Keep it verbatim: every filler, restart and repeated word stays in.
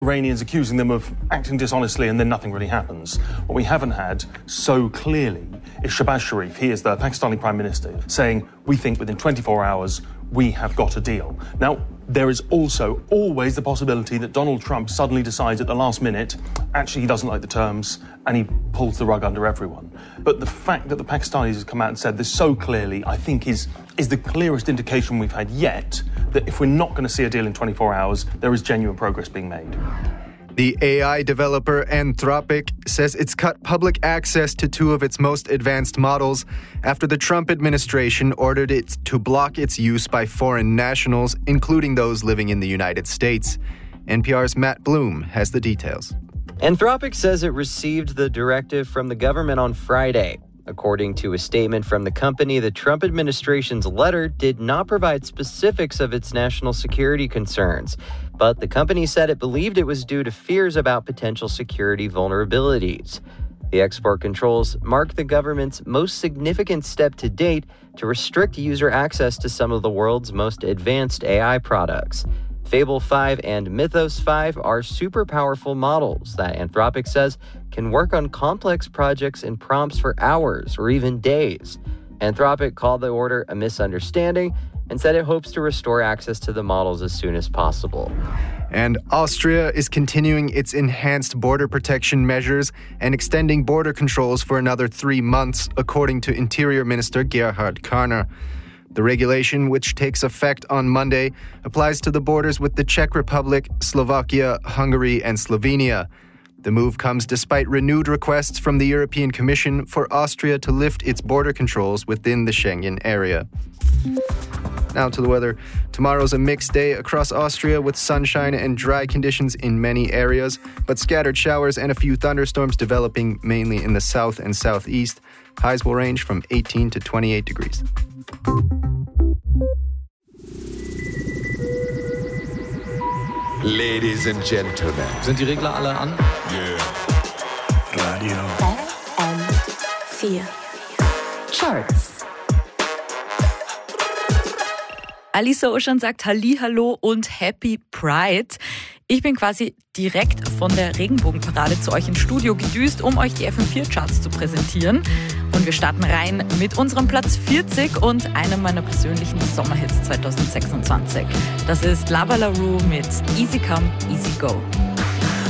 Iranians accusing them of acting dishonestly and then nothing really happens. What we haven't had so clearly is Shehbaz Sharif, he is the Pakistani Prime Minister, saying, we think within twenty-four hours we have got a deal. Now, there is also always the possibility that Donald Trump suddenly decides at the last minute, actually he doesn't like the terms and he pulls the rug under everyone. But the fact that the Pakistanis have come out and said this so clearly, I think is, is the clearest indication we've had yet that if we're not going to see a deal in twenty-four hours, there is genuine progress being made. The A I developer Anthropic says it's cut public access to two of its most advanced models after the Trump administration ordered it to block its use by foreign nationals, including those living in the United States. N P R's Matt Bloom has the details. Anthropic says it received the directive from the government on Friday. According to a statement from the company, the Trump administration's letter did not provide specifics of its national security concerns, but the company said it believed it was due to fears about potential security vulnerabilities. The export controls mark the government's most significant step to date to restrict user access to some of the world's most advanced A I products. Fable five and Mythos five are super powerful models that Anthropic says can work on complex projects and prompts for hours or even days. Anthropic called the order a misunderstanding and said it hopes to restore access to the models as soon as possible. And Austria is continuing its enhanced border protection measures and extending border controls for another three months, according to Interior Minister Gerhard Karner. The regulation, which takes effect on Monday, applies to the borders with the Czech Republic, Slovakia, Hungary, and Slovenia. The move comes despite renewed requests from the European Commission for Austria to lift its border controls within the Schengen area. Now to the weather. Tomorrow's a mixed day across Austria with sunshine and dry conditions in many areas, but scattered showers and a few thunderstorms developing mainly in the south and southeast. Highs will range from eighteen to twenty-eight degrees. Ladies and Gentlemen. Sind die Regler alle an? Yeah. Radio. F M vier Charts. Alisa Oschan sagt Hallihallo und Happy Pride. Ich bin quasi direkt von der Regenbogenparade zu euch ins Studio gedüst, um euch die F M vier Charts zu präsentieren. Und wir starten rein mit unserem Platz vierzig und einem meiner persönlichen Sommerhits zwanzig sechsundzwanzig. Das ist Lava La Rue mit Easy Come, Easy Go.